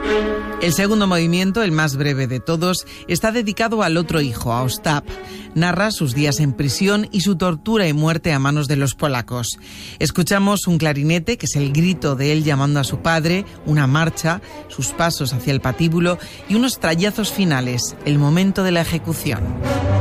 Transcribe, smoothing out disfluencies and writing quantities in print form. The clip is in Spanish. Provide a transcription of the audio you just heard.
El segundo movimiento, el más breve de todos, está dedicado al otro hijo, a Ostap. Narra sus días en prisión y su tortura y muerte a manos de los polacos. Escuchamos un clarinete, que es el grito de él llamando a su padre, una marcha, sus pasos hacia el patíbulo y unos trallazos finales, el momento de la ejecución.